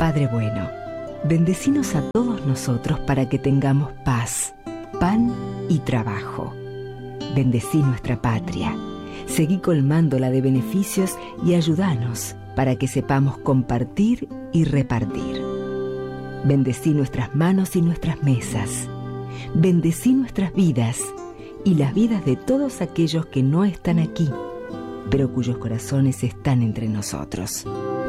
Padre bueno, bendecinos a todos nosotros para que tengamos paz, pan y trabajo. Bendecí nuestra patria, seguí colmándola de beneficios y ayúdanos para que sepamos compartir y repartir. Bendecí nuestras manos y nuestras mesas. Bendecí nuestras vidas y las vidas de todos aquellos que no están aquí, pero cuyos corazones están entre nosotros.